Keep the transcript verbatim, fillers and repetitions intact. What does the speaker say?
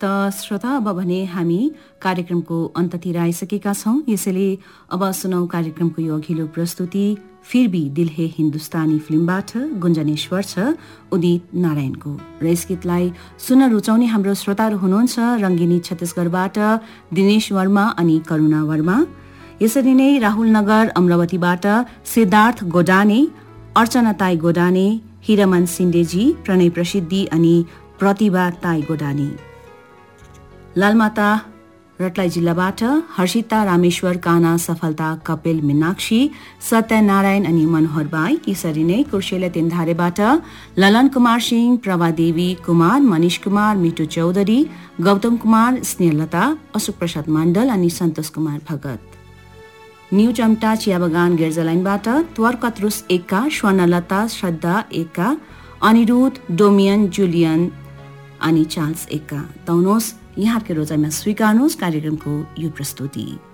त श्रोता, अब भने हामी कार्यक्रमको अन्ततिर आइसकेका छौं। यसैले अब सुनौ कार्यक्रमको यो अघिल्लो प्रस्तुति फिर भी दिल है हिन्दुस्तानी फिल्मबाट गुन्जनेश्वर छ उदित नारायणको। र यस गीतलाई सुन्न रुचाउने हाम्रो श्रोताहरू हुनुहुन्छ रङ्गिनी छत्तीसगढबाट दिनेश वर्मा अनि करुणा वर्मा। यसरी नै राहुल नगर अमरावतीबाट सिद्धार्थ गोडाने, अर्चना ताई गोडाने, हिरमन सिन्डेजी, प्रणय प्रसिद्धि अनि प्रतिभा ताई गोडाने। लालमाता रटलाई जिल्लाबाट हर्षिता रामेश्वर काना, सफलता कपिल मीनाक्षी, सत्यनारायण अनि मनोहर बाई। यसरी नै कुर्सेला तेन्धारेबाट ललन कुमार सिंह, प्रभा देवी कुमार, मनिष कुमार, मिठू चौधरी, गौतम कुमार, स्नेहलता, अशोक प्रसाद मण्डल अनि सन्तोष कुमार भगत। न्यू चम्टा चिया बगान गिर्जालाइनबाट त्वर्कत्रुस एक्का, स्वर्णलता, श्रद्धा एक्का, अनिरुद्ध, डोमियन, जुलियन अनि चार्ल्स एक्का। तौनोस् यहाँको रोजाइमा स्वीकार्नुहोस् कार्यक्रमको यो प्रस्तुति।